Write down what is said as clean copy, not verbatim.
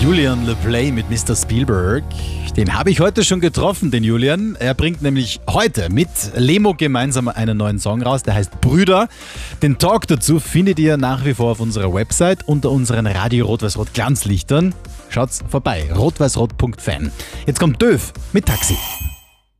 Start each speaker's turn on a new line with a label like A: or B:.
A: Julian LePlay mit Mr. Spielberg. Den habe ich heute schon getroffen, den Julian. Er bringt nämlich heute mit Lemo gemeinsam einen neuen Song raus, der heißt Brüder. Den Talk dazu findet ihr nach wie vor auf unserer Website unter unseren Radio Rot-Weiß-Rot Glanzlichtern. Schaut's vorbei, rotweißrot.fan. Jetzt kommt Döv mit Taxi.